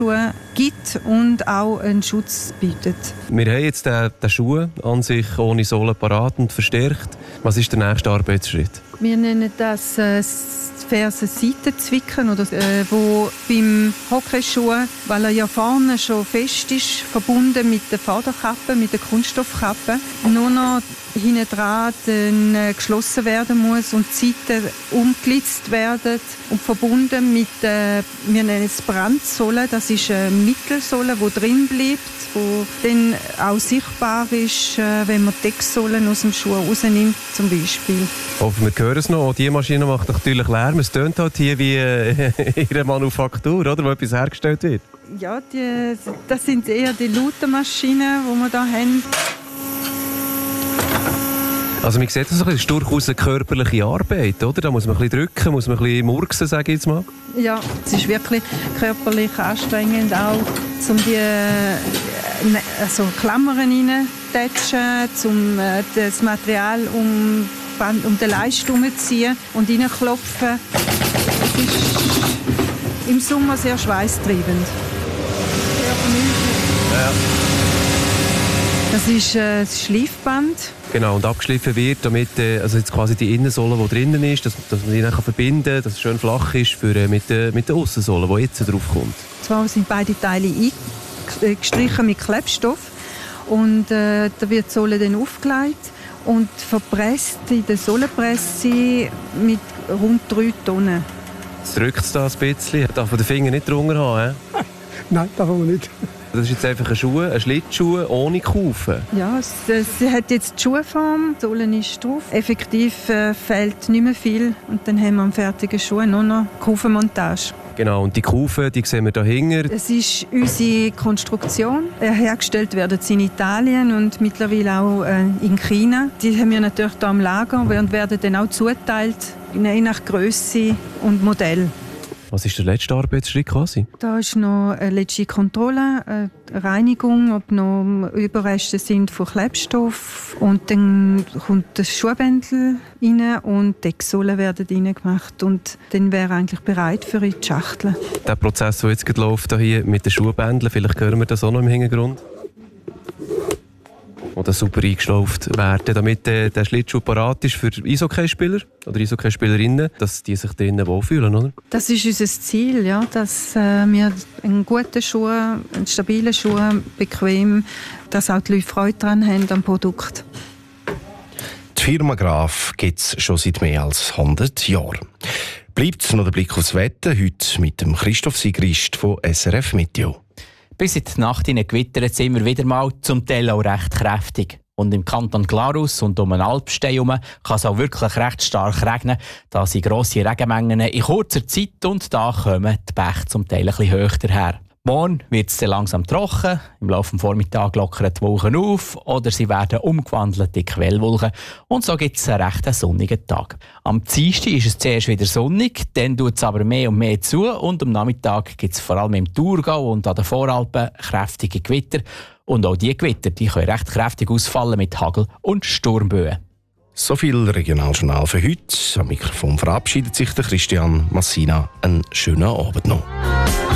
gibt und auch einen Schutz bietet. Wir haben jetzt den Schuh an sich ohne Sohle parat und verstärkt. Was ist der nächste Arbeitsschritt? Wir nennen das Fersenseitenzwicken, oder wo beim Hockeyschuh, weil er ja vorne schon fest ist, verbunden mit der Vorderkappe, mit der Kunststoffkappe, nur noch hinten dran geschlossen werden muss und die Seiten umgelitzt werden und verbunden mit, wir nennen es Brandsohle, das ist eine Mittelsohle, die drin bleibt, die dann auch sichtbar ist, wenn man die Decksohlen aus dem Schuh rausnimmt, zum Beispiel. Wir hören es noch, die Maschine macht natürlich Lärm. Es tönt halt hier wie in einer Manufaktur, oder, wo etwas hergestellt wird. Ja, das sind eher die lauten Maschinen, die wir hier haben. Also man sieht, das ist durchaus eine körperliche Arbeit, oder? Da muss man ein bisschen drücken, muss man ein bisschen murksen, sage ich jetzt mal. Ja, es ist wirklich körperlich anstrengend, auch um die Klammern reinzutatschen, um das Material um den Leist herumzuziehen und reinklopfen. Es ist im Sommer sehr schweißtreibend. Ja. Das ist das Schleifband. Genau, und abgeschliffen wird, damit also jetzt quasi die Innensohle, die drinnen ist, dass man die dann verbinden kann, dass es schön flach ist mit der Aussensohle, die jetzt drauf kommt. Zwar sind beide Teile gestrichen mit Klebstoff und da wird die Sohle dann aufgelegt und verpresst in der Sohlenpresse mit rund 3 Tonnen. Jetzt drückt es da ein bisschen. Darf man den Finger nicht drunter haben? Nein, darf man nicht. Das ist jetzt einfach ein Schlittschuh ohne Kufen. Ja, sie hat jetzt die Schuhform, die Sohle ist drauf. Effektiv fehlt nicht mehr viel und dann haben wir am fertigen Schuh nur noch Kufenmontage. Genau, und die Kufen, die sehen wir da hinten. Es ist unsere Konstruktion. Hergestellt werden sie in Italien und mittlerweile auch in China. Die haben wir natürlich hier am Lager und werden dann auch zuteilt, je nach Grösse und Modell. Was ist der letzte Arbeitsschritt quasi? Da ist noch eine letzte Kontrolle, eine Reinigung, ob noch Überreste sind von Klebstoff. Und dann kommt das Schuhbändel rein und die Decksohlen werden reingemacht. Und dann wäre eigentlich bereit für die Schachtel. Der Prozess, der jetzt läuft hier mit den Schuhbändeln, vielleicht hören wir das auch noch im Hintergrund. Oder super eingeschlauft werden, damit der Schlittschuh parat ist für Eishockeyspieler oder Eishockeyspielerinnen, dass die sich drinnen wohlfühlen, oder? Das ist unser Ziel, ja, dass wir einen guten Schuh, einen stabilen Schuh, bequem, dass auch die Leute Freude daran haben am Produkt. Die Firma Graf gibt es schon seit mehr als 100 Jahren. Bleibt noch der Blick aufs Wetter, heute mit dem Christoph Sigrist von SRF Meteo. Bis in die Nacht gewittert sind wir wieder mal, zum Teil auch recht kräftig. Und im Kanton Glarus und um den Alpstein herum kann es auch wirklich recht stark regnen. Da sind grosse Regenmengen in kurzer Zeit und da kommen die Bäche zum Teil ein bisschen höher daher. Morgen wird es sehr langsam trocken, im Laufe des Vormittags lockern die Wolken auf oder sie werden umgewandelt in Quellwolken und so gibt es einen recht sonnigen Tag. Am Dienstag ist es zuerst wieder sonnig, dann tut es aber mehr und mehr zu und am Nachmittag gibt es vor allem im Thurgau und an den Voralpen kräftige Gewitter und auch diese Gewitter die können recht kräftig ausfallen mit Hagel und Sturmböen. So viel Regionaljournal für heute. Am Mikrofon verabschiedet sich der Christian Massina. Einen schönen Abend noch.